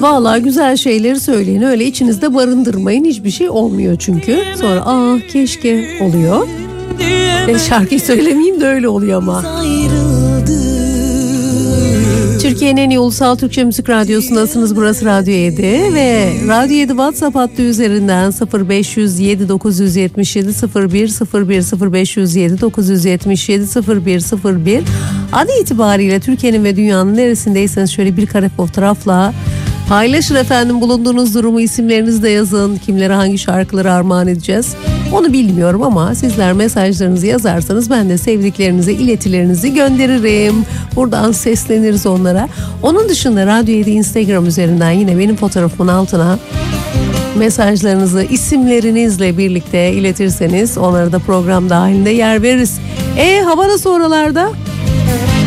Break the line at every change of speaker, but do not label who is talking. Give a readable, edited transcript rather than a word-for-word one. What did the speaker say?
Vallahi güzel şeyleri söyleyin, öyle içinizde barındırmayın, hiçbir şey olmuyor çünkü. Sonra keşke oluyor. Şarkıyı söylemeyeyim de öyle oluyor ama. Türkiye'nin en iyi ulusal Türkçe müzik radyosundasınız. Burası Radyo 7 ve Radyo 7 WhatsApp hattı üzerinden 0507 977 0101 0507 977 0101 adı itibariyle Türkiye'nin ve dünyanın neresindeyseniz şöyle bir kare fotoğrafla paylaşın efendim, bulunduğunuz durumu, isimlerinizi de yazın. Kimlere hangi şarkıları armağan edeceğiz onu bilmiyorum ama sizler mesajlarınızı yazarsanız ben de sevdiklerinize iletilerinizi gönderirim. Buradan sesleniriz onlara. Onun dışında Radyo 7 Instagram üzerinden yine benim fotoğrafımın altına mesajlarınızı isimlerinizle birlikte iletirseniz onlara da program dahilinde yer veririz. Hava nasıl oralarda?